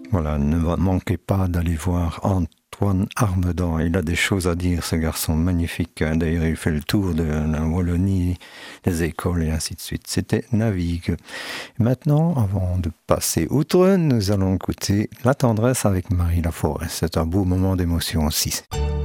Voilà, ne manquez pas d'aller voir Antoine Armedan. Il a des choses à dire, ce garçon magnifique. D'ailleurs, il fait le tour de la Wallonie, des écoles et ainsi de suite. C'était Navigue. Maintenant, avant de passer outre, nous allons écouter La tendresse avec Marie Laforêt. C'est un beau moment d'émotion aussi.